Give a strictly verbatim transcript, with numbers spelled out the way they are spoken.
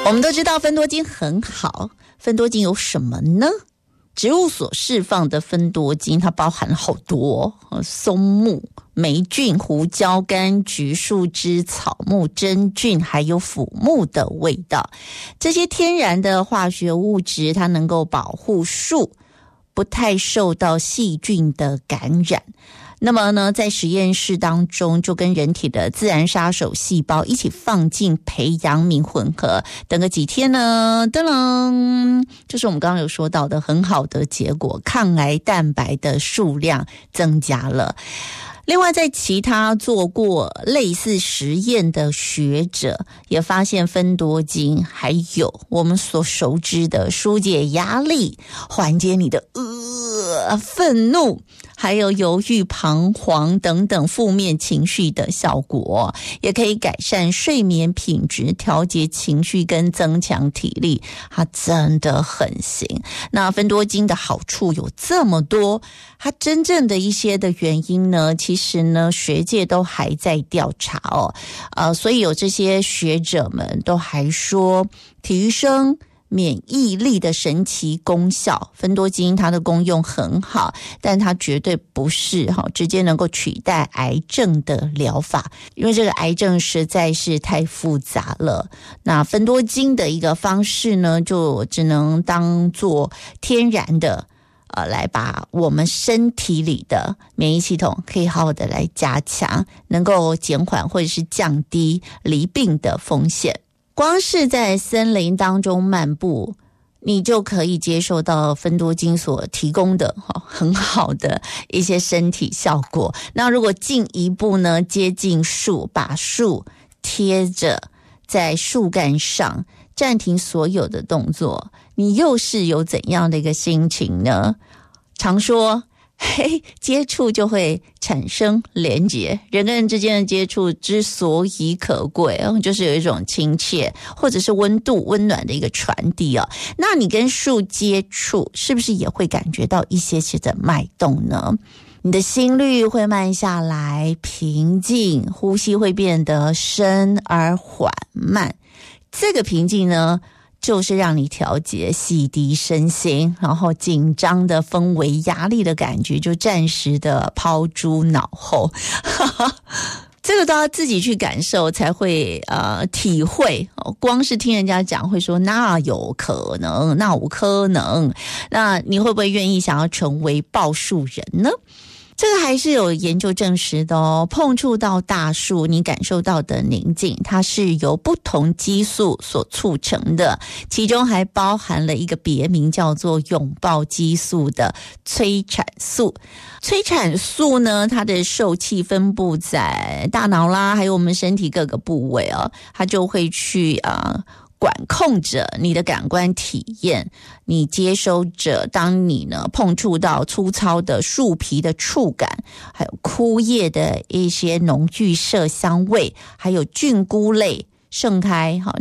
我们都知道芬多精很好，芬多精有什么呢？植物所释放的芬多精它包含了好多，松木、霉菌、胡椒、柑橘、树枝、草木、真菌还有腐木的味道。这些天然的化学物质它能够保护树不太受到细菌的感染。那么呢，在实验室当中就跟人体的自然杀手细胞一起放进培养皿混合，等个几天呢，噔噔，就是我们刚刚有说到的很好的结果，抗癌蛋白的数量增加了。另外在其他做过类似实验的学者也发现芬多精还有我们所熟知的疏解压力、缓解你的呃愤怒还有犹豫彷徨等等负面情绪的效果，也可以改善睡眠品质、调节情绪跟增强体力，它真的很行。那芬多精的好处有这么多，它真正的一些的原因呢，其实呢学界都还在调查哦，呃，所以有这些学者们都还说提升免疫力的神奇功效，芬多精它的功用很好，但它绝对不是直接能够取代癌症的疗法，因为这个癌症实在是太复杂了。那芬多精的一个方式呢，就只能当做天然的呃，来把我们身体里的免疫系统可以好好的来加强，能够减缓或者是降低罹病的风险。光是在森林当中漫步，你就可以接受到芬多精所提供的很好的一些身体效果。那如果进一步呢，接近树，把树贴着在树干上，暂停所有的动作，你又是有怎样的一个心情呢？常说嘿，接触就会产生连结，人跟人之间的接触之所以可贵，就是有一种亲切或者是温度温暖的一个传递哦。那你跟树接触，是不是也会感觉到一些些的脉动呢？你的心率会慢下来，平静，呼吸会变得深而缓慢。这个平静呢，就是让你调节洗涤身心，然后紧张的氛围、压力的感觉就暂时的抛诸脑后。这个都要自己去感受才会呃体会，光是听人家讲会说那有可能，那有可能，那你会不会愿意想要成为抱树人呢？这个还是有研究证实的哦，碰触到大树，你感受到的宁静，它是由不同激素所促成的，其中还包含了一个别名叫做拥抱激素的催产素。催产素呢，它的受气分布在大脑啦，还有我们身体各个部位哦，它就会去啊、呃管控着你的感官体验，你接收着当你呢碰触到粗糙的树皮的触感，还有枯叶的一些浓郁麝香味，还有菌菇类盛开